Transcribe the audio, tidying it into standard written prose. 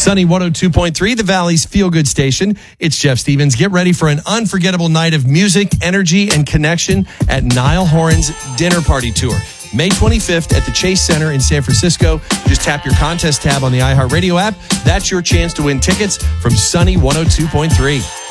Sunny 102.3, the Valley's feel-good station. It's Jeff Stevens. Get ready for an unforgettable night of music, energy, and connection at Niall Horan's Dinner Party Tour. May 25th at the Chase Center in San Francisco. Just tap your contest tab on the iHeartRadio app. That's your chance to win tickets from Sunny 102.3.